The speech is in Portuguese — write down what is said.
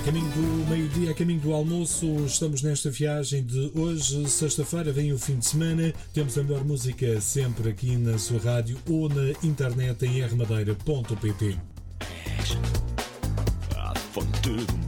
Caminho do meio-dia, a caminho do almoço, estamos nesta viagem de hoje, sexta-feira, vem o fim de semana, temos a melhor música sempre aqui na sua rádio ou na internet em rmadeira.pt. A fonte do